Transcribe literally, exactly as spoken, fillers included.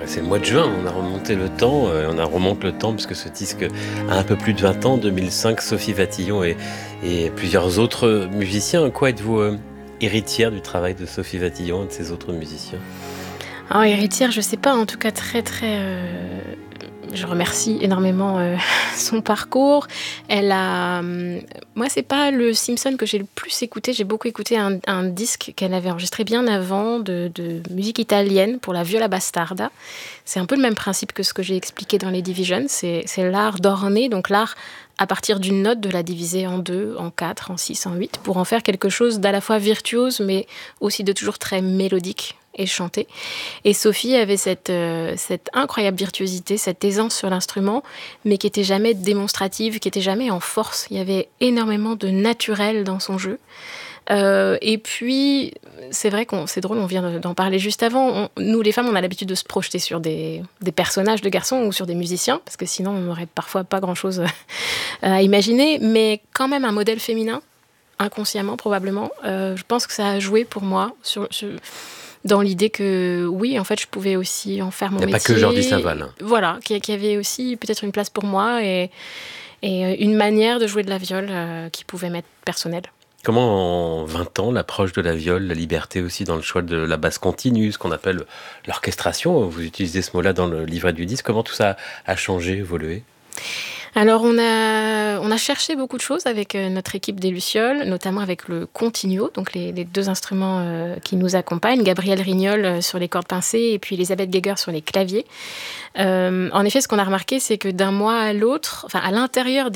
C'est le mois de juin, on a remonté le temps, euh, on a remonte le temps puisque ce disque a un peu plus de vingt ans, deux mille cinq, Sophie Vatillon et, et plusieurs autres musiciens. En quoi êtes-vous euh, héritière du travail de Sophie Vatillon et de ces autres musiciens? Alors, héritière, je sais pas, en tout cas très très... euh, Je remercie énormément euh, son parcours. Elle a, euh, moi, c'est pas le Simpson que j'ai le plus écouté. J'ai beaucoup écouté un, un disque qu'elle avait enregistré bien avant de, de musique italienne pour la viola bastarda. C'est un peu le même principe que ce que j'ai expliqué dans les Divisions. C'est, c'est l'art d'orner, donc l'art à partir d'une note de la diviser en deux, en quatre, en six, en huit, pour en faire quelque chose d'à la fois virtuose, mais aussi de toujours très mélodique et chanté. Et Sophie avait cette, euh, cette incroyable virtuosité, cette aisance sur l'instrument, mais qui n'était jamais démonstrative, qui n'était jamais en force. Il y avait énormément de naturel dans son jeu. Euh, et puis, c'est vrai qu'on, c'est drôle, on vient d'en parler juste avant. On, nous, les femmes, on a l'habitude de se projeter sur des, des personnages de garçons ou sur des musiciens, parce que sinon, on n'aurait parfois pas grand-chose à imaginer. Mais quand même, un modèle féminin, inconsciemment probablement, euh, je pense que ça a joué pour moi sur... sur dans l'idée que, oui, en fait, je pouvais aussi en faire mon métier. Il n'y a pas que Jordi Saval. Voilà, qu'il y avait aussi peut-être une place pour moi et, et une manière de jouer de la viole euh, qui pouvait m'être personnelle. Comment, en vingt ans, l'approche de la viole, la liberté aussi dans le choix de la basse continue, ce qu'on appelle l'orchestration, vous utilisez ce mot-là dans le livret du disque, comment tout ça a changé, évolué ? Alors, on a, on a cherché beaucoup de choses avec notre équipe des Lucioles, notamment avec le continuo, donc les, les deux instruments euh, qui nous accompagnent, Gabriel Rignol sur les cordes pincées et puis Elisabeth Geiger sur les claviers. Euh, en effet, ce qu'on a remarqué, c'est que d'un mois à l'autre, enfin à l'intérieur des